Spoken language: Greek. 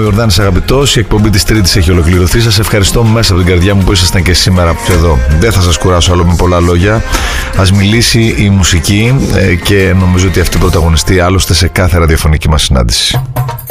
Ιορδάνης αγαπητός. Η εκπομπή της Τρίτης έχει ολοκληρωθεί. Σας ευχαριστώ μέσα από την καρδιά μου που ήσασταν και σήμερα εδώ. Δεν θα σας κουράσω άλλο με πολλά λόγια. Ας μιλήσει η μουσική και νομίζω ότι αυτή πρωταγωνιστεί άλλωστε σε κάθε ραδιοφωνική μας συνάντηση.